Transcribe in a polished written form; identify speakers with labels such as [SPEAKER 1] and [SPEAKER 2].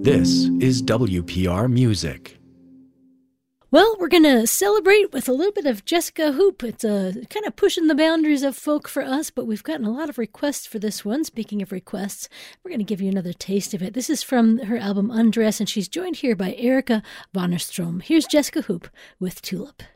[SPEAKER 1] This is WPR Music.
[SPEAKER 2] Well, we're going to celebrate with a little bit of Jessica Hoop. It's kind of pushing the boundaries of folk for us, but we've gotten a lot of requests for this one. Speaking of requests, we're going to give you another taste of it. This is from her album Undress, and she's joined here by Erica Vonnerstrom. Here's Jessica Hoop with Tulip.